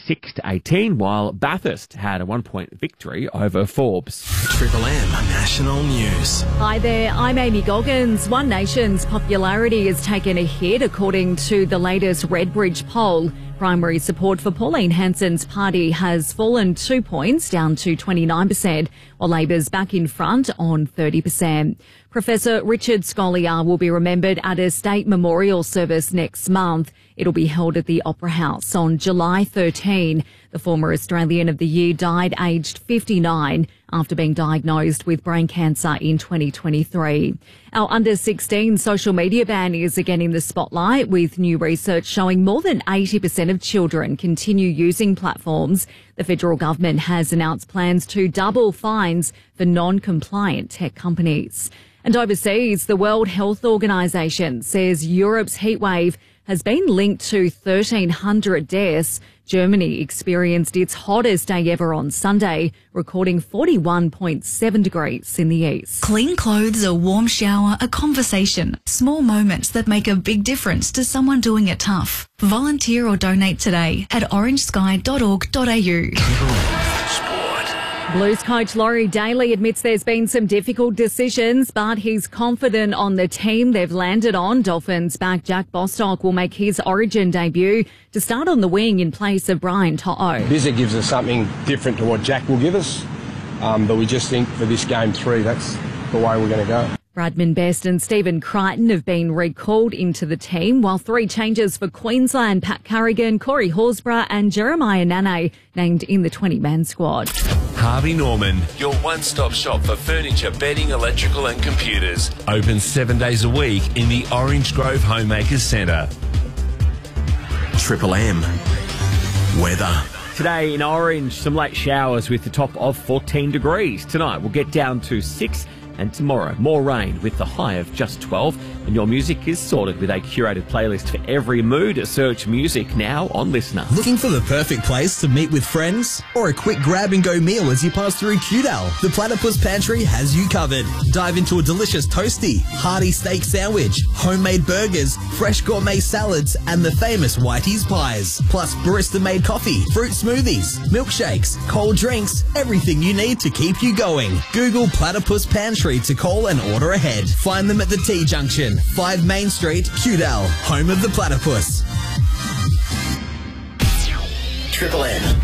26-18, while Bathurst had a 1-point victory over Forbes. Triple M National News. Hi there, I'm Amy Goggins. One Nation's popularity has taken a hit according to the latest Redbridge poll. Primary support for Pauline Hanson's party has fallen 2 points, down to 29%, while Labor's back in front on 30%. Professor Richard Scolyer will be remembered at a state memorial service next month. It'll be held at the Opera House on July 13. The former Australian of the Year died aged 59 after being diagnosed with brain cancer in 2023. Our under-16 social media ban is again in the spotlight, with new research showing more than 80% of children continue using platforms. The federal government has announced plans to double fines for non-compliant tech companies. And overseas, the World Health Organization says Europe's heatwave has been linked to 1,300 deaths. Germany experienced its hottest day ever on Sunday, recording 41.7 degrees in the east. Clean clothes, a warm shower, a conversation. Small moments that make a big difference to someone doing it tough. Volunteer or donate today at orangesky.org.au. Blues coach Laurie Daly admits there's been some difficult decisions, but he's confident on the team they've landed on. Dolphins back Jack Bostock will make his Origin debut to start on the wing in place of Brian To'o. Bizza gives us something different to what Jack will give us, but we just think for this game 3, that's the way we're going to go. Bradman Best and Stephen Crichton have been recalled into the team, while 3 changes for Queensland: Pat Carrigan, Corey Horsburgh and Jeremiah Nane named in the 20-man squad. Harvey Norman, your one-stop shop for furniture, bedding, electrical and computers. Open 7 days a week in the Orange Grove Homemakers Centre. Triple M weather. Today in Orange, some late showers with the top of 14 degrees. Tonight we'll get down to 6, and tomorrow more rain with the high of just 12. And your music is sorted with a curated playlist for every mood. Search music now on Listener. Looking for the perfect place to meet with friends? Or a quick grab-and-go meal as you pass through Cudal? The Platypus Pantry has you covered. Dive into a delicious toasty, hearty steak sandwich, homemade burgers, fresh gourmet salads, and the famous Whitey's pies. Plus barista-made coffee, fruit smoothies, milkshakes, cold drinks, everything you need to keep you going. Google Platypus Pantry to call and order ahead. Find them at the T-Junction, 5 Main Street, Cudal, home of the platypus. Triple M.